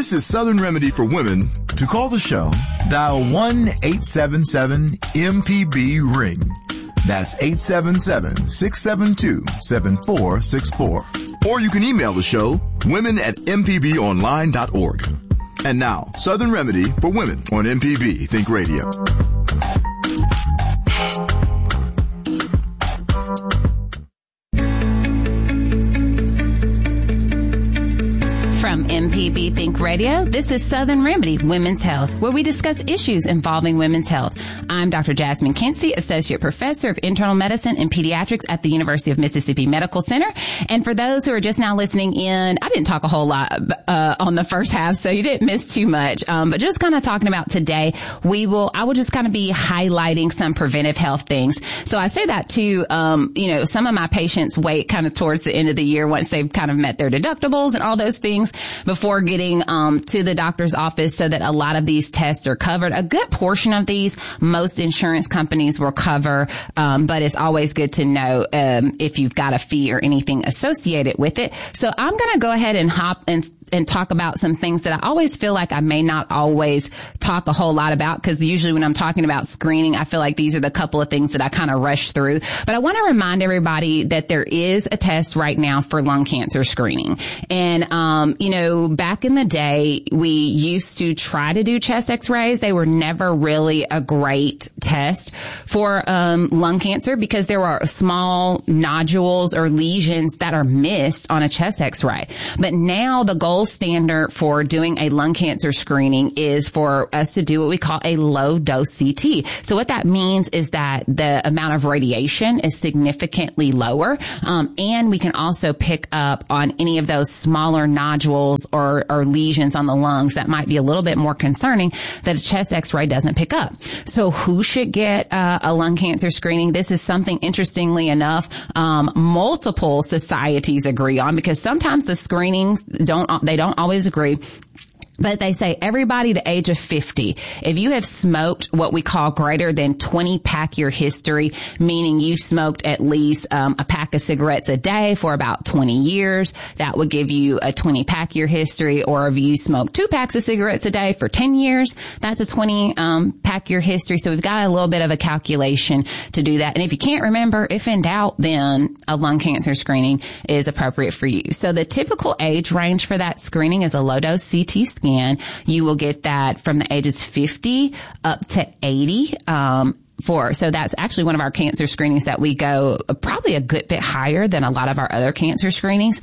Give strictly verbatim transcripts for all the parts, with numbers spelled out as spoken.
This is Southern Remedy for Women. To call the show, dial one eight seven seven M P B ring. That's eight seven seven, six seven two, seven four six four. Or you can email the show, women at m p b online dot org. And now, Southern Remedy for Women on M P B Think Radio. From M P B Think Radio, this is Southern Remedy Women's Health, where we discuss issues involving women's health. I'm Doctor Jasmine Kinsey, Associate Professor of Internal Medicine and Pediatrics at the University of Mississippi Medical Center. And for those who are just now listening in, I didn't talk a whole lot uh, on the first half, so you didn't miss too much. Um, but just kind of talking about today, we will, I will just kind of be highlighting some preventive health things. So I say that too, um, you know, some of my patients wait kind of towards the end of the year once they've kind of met their deductibles and all those things before getting um to the doctor's office so that a lot of these tests are covered. A good portion of these, most insurance companies will cover, um but it's always good to know um if you've got a fee or anything associated with it. So I'm going to go ahead and hop and and talk about some things that I always feel like I may not always talk a whole lot about, because usually when I'm talking about screening, I feel like these are the couple of things that I kind of rush through. But I want to remind everybody that there is a test right now for lung cancer screening. And, um, you know, back in the day, we used to try to do chest x-rays. They were never really a great test for um, lung cancer because there are small nodules or lesions that are missed on a chest x-ray. But now the gold standard for doing a lung cancer screening is for us to do what we call a low dose C T. So what that means is that the amount of radiation is significantly lower, um, and we can also pick up on any of those smaller nodules or, or lesions on the lungs that might be a little bit more concerning that a chest x-ray doesn't pick up. So who should get uh, a lung cancer screening? This is something, interestingly enough, um, multiple societies agree on, because sometimes the screenings don't they don't always agree. But they say everybody the age of fifty, if you have smoked what we call greater than twenty pack year history, meaning you smoked at least um, a pack of cigarettes a day for about twenty years, that would give you a twenty pack year history. Or if you smoke two packs of cigarettes a day for ten years, that's a twenty um, pack year history. So we've got a little bit of a calculation to do that. And if you can't remember, if in doubt, then a lung cancer screening is appropriate for you. So the typical age range for that screening is a low dose C T scan. You will get that from the ages fifty up to eighty. Um, For, so that's actually one of our cancer screenings that we go probably a good bit higher than a lot of our other cancer screenings.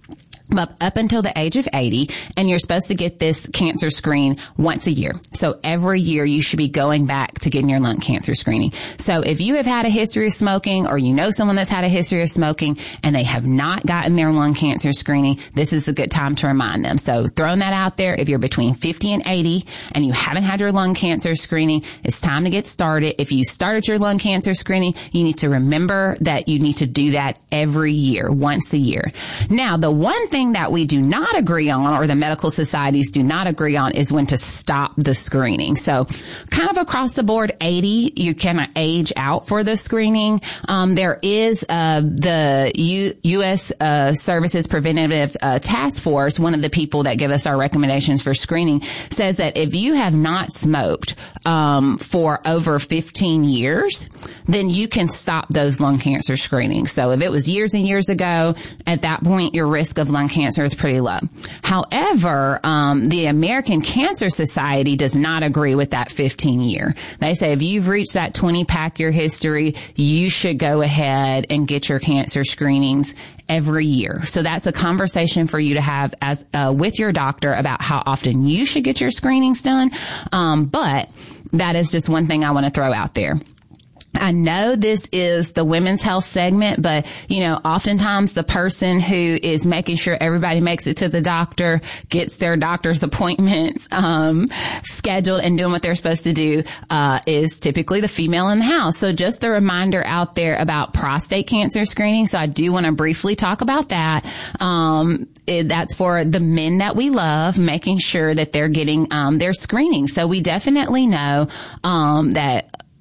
But up until the age of eighty, and you're supposed to get this cancer screen once a year. So every year you should be going back to getting your lung cancer screening. So if you have had a history of smoking, or you know someone that's had a history of smoking and they have not gotten their lung cancer screening, this is a good time to remind them. So throwing that out there, if you're between fifty and eighty and you haven't had your lung cancer screening, it's time to get started. If you started your lung cancer screening, you need to remember that you need to do that every year, once a year. Now, the one thing that we do not agree on, or the medical societies do not agree on, is when to stop the screening. So kind of across the board, eighty, you can age out for the screening. Um, there is uh, the U- U.S. Uh, Services Preventative uh, Task Force. One of the people that give us our recommendations for screening says that if you have not smoked um, for over fifteen years, then you can stop those lung cancer screenings. So if it was years and years ago, at that point, your risk of lung cancer is pretty low. However, um, the American Cancer Society does not agree with that fifteen year. They say if you've reached that twenty pack year history, you should go ahead and get your cancer screenings every year. So that's a conversation for you to have as uh, with your doctor about how often you should get your screenings done. Um, but that is just one thing I want to throw out there. I know this is the women's health segment, but, you know, oftentimes the person who is making sure everybody makes it to the doctor, gets their doctor's appointments um scheduled and doing what they're supposed to do uh is typically the female in the house. So just a reminder out there about prostate cancer screening. So I do want to briefly talk about that. Um it, that's for the men that we love, making sure that they're getting um their screening. So we definitely know um that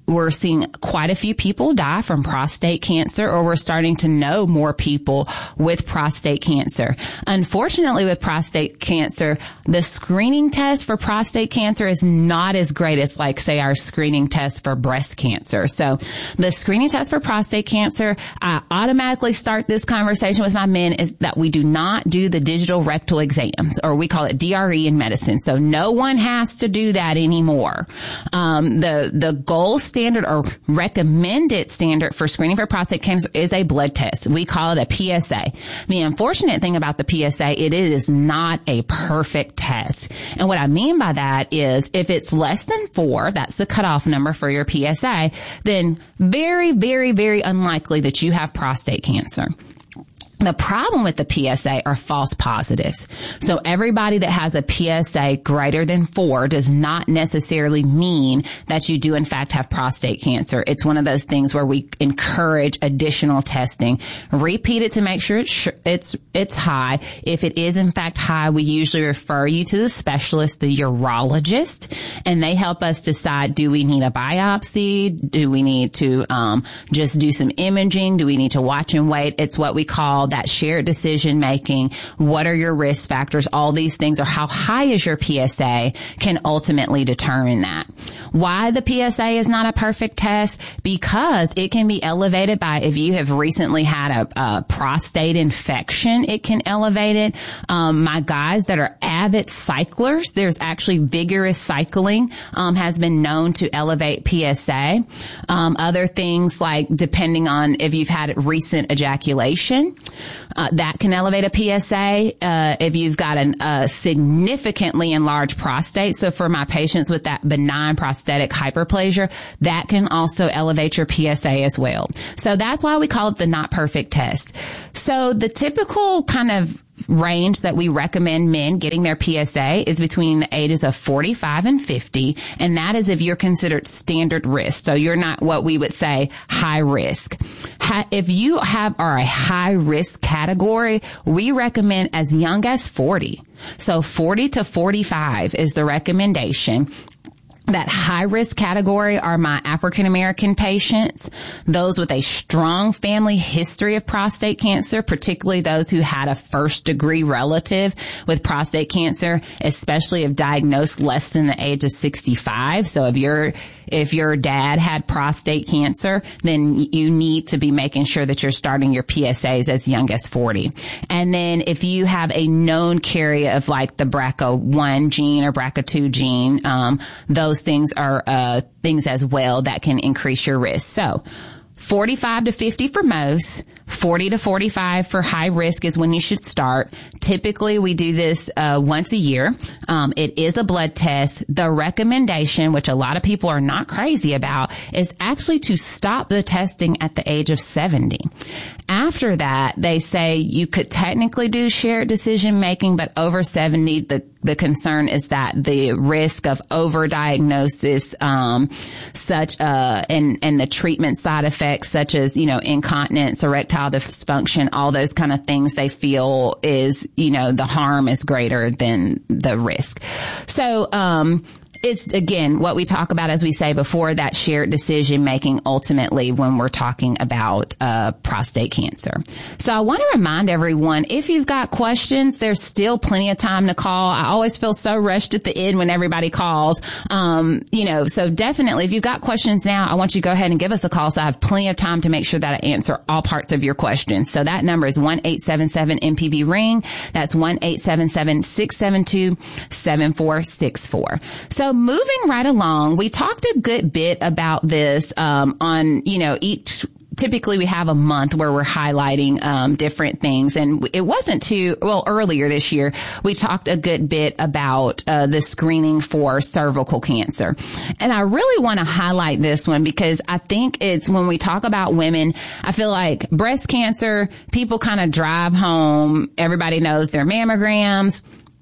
we're seeing quite a few people die from prostate cancer, or we're starting to know more people with prostate cancer. Unfortunately, with prostate cancer, the screening test for prostate cancer is not as great as, like, say, our screening test for breast cancer. So the screening test for prostate cancer, I automatically start this conversation with my men is that we do not do the digital rectal exams, or we call it D R E in medicine. So no one has to do that anymore. Um, the, the gold standard or recommended standard for screening for prostate cancer is a blood test. We call it a P S A. The unfortunate thing about the P S A, it is not a perfect test. And what I mean by that is if it's less than four, that's the cutoff number for your P S A, then very, very, very unlikely that you have prostate cancer. The problem with the P S A are false positives. So everybody that has a P S A greater than four does not necessarily mean that you do in fact have prostate cancer. It's one of those things where we encourage additional testing. Repeat it to make sure it's it's it's high. If it is in fact high, we usually refer you to the specialist, the urologist, and they help us decide, do we need a biopsy? Do we need to um just do some imaging? Do we need to watch and wait? It's what we call that shared decision making. What are your risk factors? All these things, or how high is your P S A, can ultimately determine that. Why the P S A is not a perfect test? Because it can be elevated by, if you have recently had a, a prostate infection, it can elevate it. Um, my guys that are avid cyclers, there's actually vigorous cycling, um, has been known to elevate P S A. Um, other things like depending on if you've had recent ejaculation, Uh, that can elevate a P S A. Uh, if you've got an, a significantly enlarged prostate. So for my patients with that benign prostatic hyperplasia, that can also elevate your P S A as well. So that's why we call it the not perfect test. So the typical kind of range that we recommend men getting their P S A is between the ages of forty-five and fifty, and that is if you're considered standard risk. So you're not what we would say high risk. If you have are a high risk category, we recommend as young as forty. So forty to forty-five is the recommendation. That high risk category are my African American patients, those with a strong family history of prostate cancer, particularly those who had a first degree relative with prostate cancer, especially if diagnosed less than the age of sixty-five. So if your if your dad had prostate cancer, then you need to be making sure that you're starting your P S As as young as forty. And then if you have a known carrier of like the B R C A one gene or B R C A two gene, um, those things are uh things as well that can increase your risk. So forty-five to fifty for most, forty to forty-five for high risk is when you should start. Typically, we do this uh once a year. Um it is a blood test. The recommendation, which a lot of people are not crazy about, is actually to stop the testing at the age of seventy. After that, they say you could technically do shared decision making, but over seventy, the the concern is that the risk of overdiagnosis, um, such, uh, and, and the treatment side effects such as, you know, incontinence, erectile dysfunction, all those kind of things they feel is, you know, the harm is greater than the risk. So, um, it's, again, what we talk about, as we say before, that shared decision making ultimately when we're talking about uh prostate cancer. So I want to remind everyone, if you've got questions, there's still plenty of time to call. I always feel so rushed at the end when everybody calls. Um, you know, so definitely if you've got questions now, I want you to go ahead and give us a call so I have plenty of time to make sure that I answer all parts of your questions. So that number is one eight seven seven M P B ring. That's one eight seven seven six seven two seven four six four. So moving right along, we talked a good bit about this um, on, you know, each typically we have a month where we're highlighting um different things, and it wasn't too well earlier this year we talked a good bit about uh the screening for cervical cancer. And I really want to highlight this one because I think it's when we talk about women, I feel like breast cancer, people kind of drive home, everybody knows their mammograms.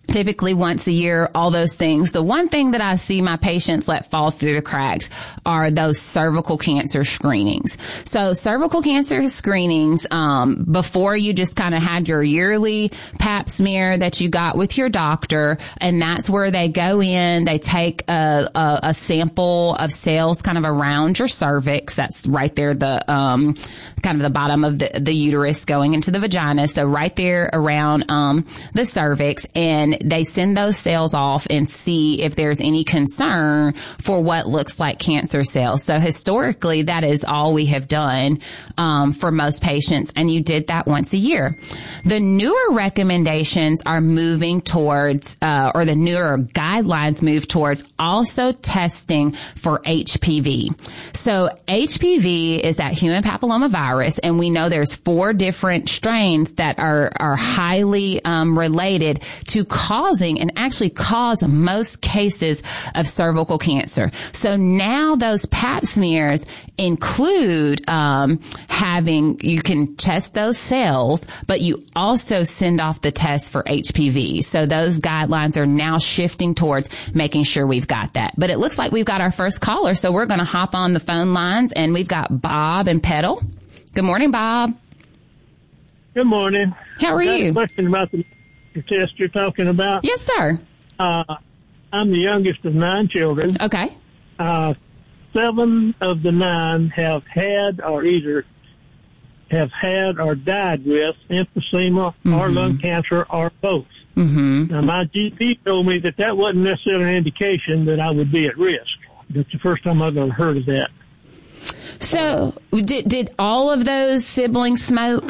typically once a year, all those things. The one thing that I see my patients let fall through the cracks are those cervical cancer screenings. So cervical cancer screenings, um, before you just kind of had your yearly pap smear that you got with your doctor, and that's where they go in, they take a, a, a sample of cells kind of around your cervix. That's right there, the, um, kind of the bottom of the, the uterus going into the vagina. So right there around, um, the cervix, and they send those cells off and see if there's any concern for what looks like cancer cells. So historically, that is all we have done um, for most patients, and you did that once a year. The newer recommendations are moving towards, uh, or the newer guidelines move towards also testing for H P V. So H P V is that human papillomavirus, and we know there's four different strains that are are highly um, related to causing and actually cause most cases of cervical cancer. So now those pap smears include um, having, you can test those cells, but you also send off the test for H P V. So those guidelines are now shifting towards making sure we've got that. But it looks like we've got our first caller, so we're going to hop on the phone lines, and we've got Bob and Petal. Good morning, Bob. Good morning. How are I got you? A question about the test you're talking about. Yes, sir. Uh, I'm the youngest of nine children. Okay. Uh, seven of the nine have had or either have had or died with emphysema mm-hmm. or lung cancer or both. Mm-hmm. Now, my G P told me that that wasn't necessarily an indication that I would be at risk. That's the first time I've ever heard of that. So, did did all of those siblings smoke?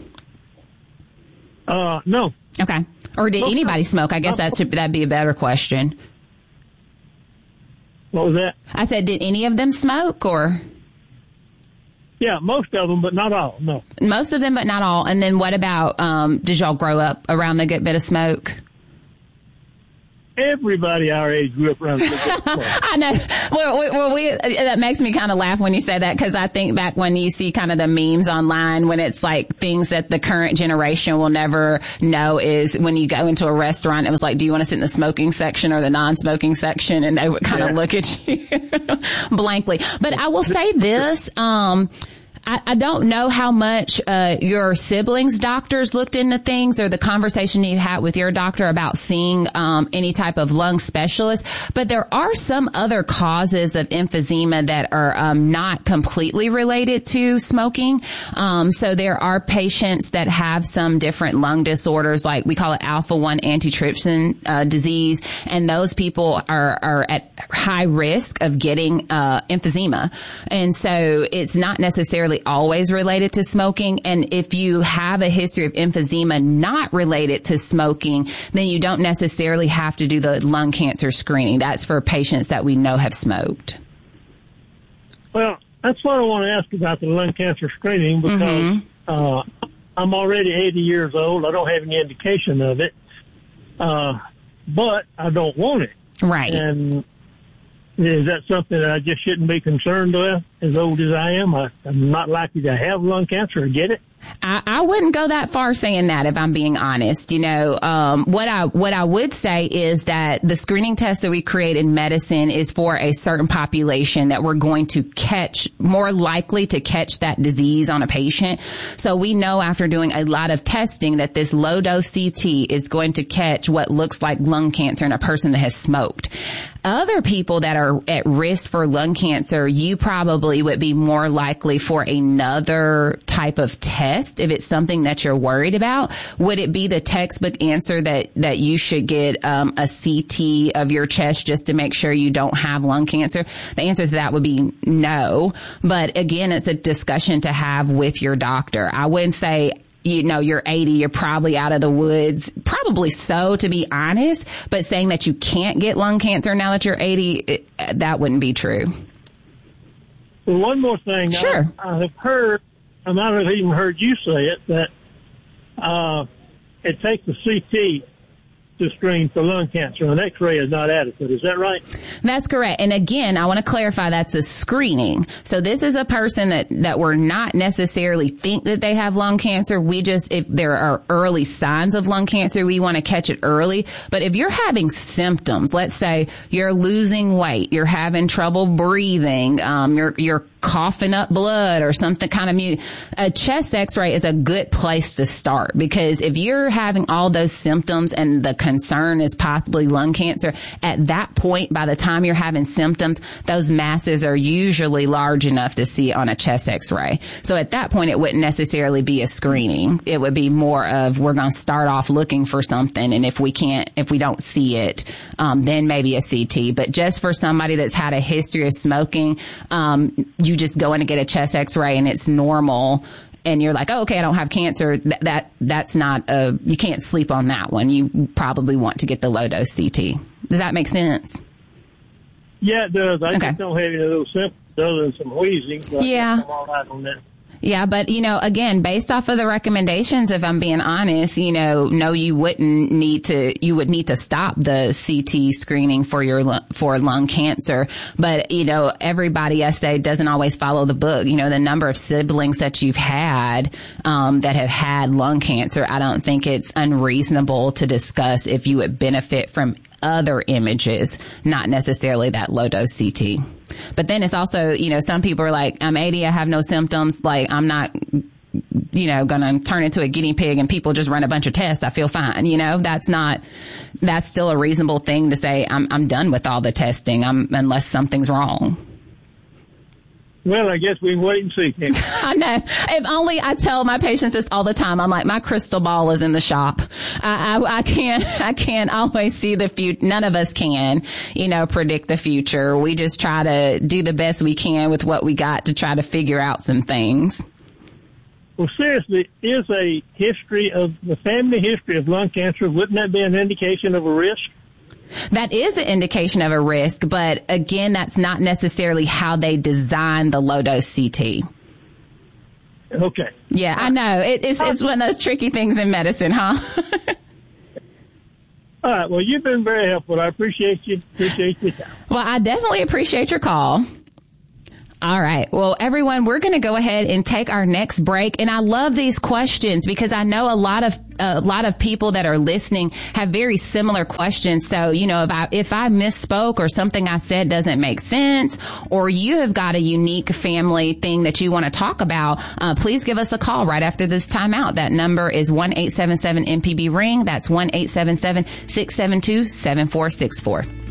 Uh, no. Okay. Or did anybody smoke? I guess that should that'd be a better question. What was that? I said, did any of them smoke, or? Yeah, most of them, but not all. No. Most of them, but not all. And then what about? Um, did y'all grow up around a good bit of smoke? Everybody our age grew up around the I know. Well, we, well, we, that makes me kind of laugh when you say that, because I think back when you see kind of the memes online when it's like things that the current generation will never know is when you go into a restaurant, it was like, do you want to sit in the smoking section or the non-smoking section? And they would kind of yeah. look at you blankly. But I will say this, um, I, I don't know how much uh your siblings' doctors looked into things, or the conversation you had with your doctor about seeing um any type of lung specialist, but there are some other causes of emphysema that are um not completely related to smoking. Um so there are patients that have some different lung disorders, like we call it alpha one antitrypsin uh, disease, and those people are are at high risk of getting uh emphysema. And so it's not necessarily always related to smoking. And if you have a history of emphysema not related to smoking, then you don't necessarily have to do the lung cancer screening. That's for patients that we know have smoked. Well, that's what I want to ask about the lung cancer screening, because mm-hmm. uh, I'm already eighty years old. I don't have any indication of it, uh, but I don't want it. Right. And is that something that I just shouldn't be concerned with? As old as I am, I, I'm not likely to have lung cancer or get it. I, I wouldn't go that far saying that, if I'm being honest. You know, um, what I, what I would say is that the screening test that we create in medicine is for a certain population that we're going to catch, more likely to catch that disease on a patient. So we know after doing a lot of testing that this low dose C T is going to catch what looks like lung cancer in a person that has smoked. Other people that are at risk for lung cancer, you probably would be more likely for another type of test if it's something that you're worried about. Would it be the textbook answer that, that you should get um, a C T of your chest just to make sure you don't have lung cancer? The answer to that would be no. But again, it's a discussion to have with your doctor. I wouldn't say, you know, you're eighty, you're probably out of the woods. Probably so, to be honest. But saying that you can't get lung cancer now that you're eighty, it, that wouldn't be true. Well, one more thing. Sure. I, I have heard, I might have even heard you say it, that uh, it takes a C T to screen for lung cancer. An X-ray is not adequate. Is that right? That's correct. And again, I want to clarify that's a screening. So this is a person that, that we're not necessarily think that they have lung cancer. We just, if there are early signs of lung cancer, we want to catch it early. But if you're having symptoms, let's say you're losing weight, you're having trouble breathing, um, you're, you're coughing up blood or something kind of mute, a chest x-ray is a good place to start, because if you're having all those symptoms and the concern is possibly lung cancer, at that point, by the time you're having symptoms, those masses are usually large enough to see on a chest x-ray. So at that point, it wouldn't necessarily be a screening. It would be more of, we're going to start off looking for something, and if we can't, if we don't see it, um, then maybe a C T. But just for somebody that's had a history of smoking, um, you just go in to get a chest x-ray and it's normal, and you're like, oh, okay, I don't have cancer. That, that, that's not a, you can't sleep on that one. You probably want to get the low dose C T. Does that make sense? Yeah, it does. I okay. just don't have any of those symptoms other than some wheezing. But yeah. I'm all right on that. Yeah, but, you know, again, based off of the recommendations, if I'm being honest, you know, no, you wouldn't need to, you would need to stop the C T screening for your, for lung cancer. But, you know, everybody, I say, doesn't always follow the book. You know, the number of siblings that you've had, um, that have had lung cancer, I don't think it's unreasonable to discuss if you would benefit from other images, not necessarily that low dose C T. But then it's also, you know, some people are like, I'm eighty, I have no symptoms, like I'm not, you know, gonna turn into a guinea pig and people just run a bunch of tests, I feel fine. You know, that's not, that's still a reasonable thing to say, I'm I'm done with all the testing, I'm, unless something's wrong. Well, I guess we can wait and see. I know. If only I tell my patients this all the time. I'm like, my crystal ball is in the shop. I, I, I can't, I can't always see the future. None of us can, you know, predict the future. We just try to do the best we can with what we got to try to figure out some things. Well, seriously, is a history of the family history of lung cancer, wouldn't that be an indication of a risk? That is an indication of a risk, but again, that's not necessarily how they design the low dose C T. Okay. Yeah, I know. It, it's it's one of those tricky things in medicine, huh? All right. Well, you've been very helpful. I appreciate you. Appreciate your time. Well, I definitely appreciate your call. All right. Well, everyone, we're going to go ahead and take our next break. And I love these questions because I know a lot of a lot of people that are listening have very similar questions. So, you know, if I, if I misspoke or something I said doesn't make sense, or you have got a unique family thing that you want to talk about, uh, please give us a call right after this timeout. That number is one eight seven seven M P B ring. That's one eight seven seven, six seven two, seven four six four.